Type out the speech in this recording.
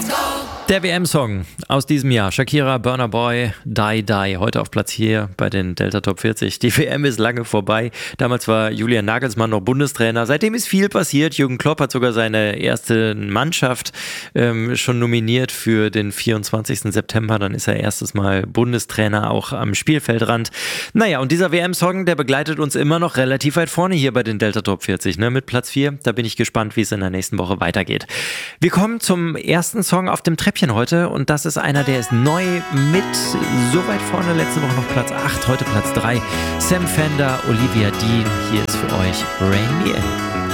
Der WM-Song aus diesem Jahr. Shakira, Burna Boy, Die Die. Heute auf Platz 4 bei den Delta Top 40. Die WM ist lange vorbei. Damals war Julian Nagelsmann noch Bundestrainer. Seitdem ist viel passiert. Jürgen Klopp hat sogar seine erste Mannschaft schon nominiert für den 24. September. Dann ist er erstes Mal Bundestrainer auch am Spielfeldrand. Naja, und dieser WM-Song, der begleitet uns immer noch relativ weit vorne hier bei den Delta Top 40. Ne? Mit Platz 4. Da bin ich gespannt, wie es in der nächsten Woche weitergeht. Wir kommen zum ersten Song auf dem Treppchen heute und das ist einer, der ist neu mit so weit vorne, letzte Woche noch Platz 8, heute Platz 3. Sam Fender, Olivia Dean, hier ist für euch Rain Me In.